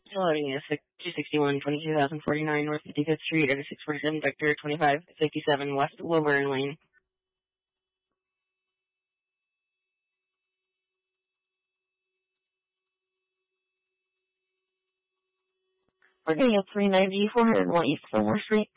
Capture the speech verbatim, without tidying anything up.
Loading is two sixty-one, twenty-two thousand forty-nine North fifty-fifth Street, at six forty-seven Vector, twenty-five fifty-seven West Wilburn Lane. We're getting a three ninety, four oh one East Fillmore Street.